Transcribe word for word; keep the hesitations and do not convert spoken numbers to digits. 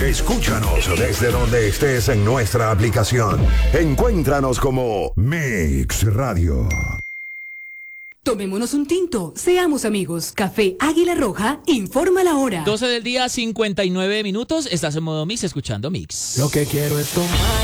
Escúchanos desde donde estés en nuestra aplicación. Encuéntranos como Mix Radio. Tomémonos un tinto, seamos amigos. Café Águila Roja, informa la hora. doce del día, cincuenta y nueve minutos. Estás en modo Mix, escuchando Mix. Lo que quiero es tomar.